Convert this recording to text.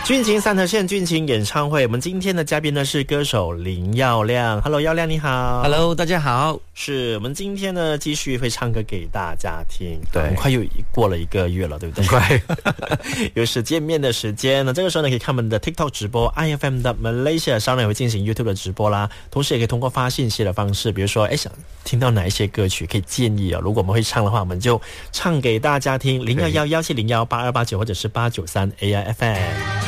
俊情三河县俊情演唱会，我们今天的嘉宾呢是歌手林耀亮。Hello， 耀亮你好。 Hello， 大家好。 是我们今天呢继续会唱歌给大家听。 对， 很快又过了1个月了，对不对？ 很快， 又是见面的时间。那这个时候呢，可以看我们的 TikTok 直播 ，IFM 的 Malaysia， 稍后也会进行 YouTube 的直播啦。同时也可以通过发信息的方式，比如说，想听到哪一些歌曲，可以建议如果我们会唱的话，我们就唱给大家听。0117018289或者是893 AIFM。